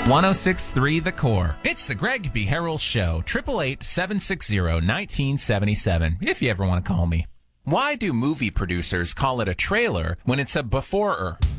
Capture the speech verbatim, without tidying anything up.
one oh six point three The Core. It's the Greg B. Harrell Show. eight eight eight, seven six zero, one nine seven seven, if you ever want to call me. Why do movie producers call it a trailer when it's a before-er?